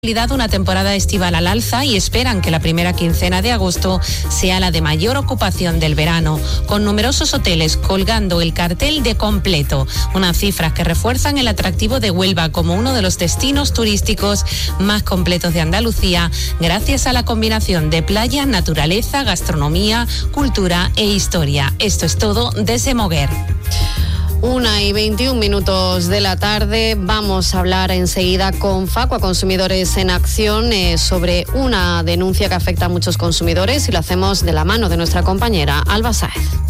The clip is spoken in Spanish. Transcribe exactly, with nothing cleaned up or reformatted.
Una temporada estival al alza y esperan que la primera quincena de agosto sea la de mayor ocupación del verano, con numerosos hoteles colgando el cartel de completo, unas cifras que refuerzan el atractivo de Huelva como uno de los destinos turísticos más completos de Andalucía, gracias a la combinación de playa, naturaleza, gastronomía, cultura e historia. Esto es todo desde Moguer. Una y veintiún minutos de la tarde. Vamos a hablar enseguida con Facua Consumidores en Acción eh, sobre una denuncia que afecta a muchos consumidores y lo hacemos de la mano de nuestra compañera Alba Sáez.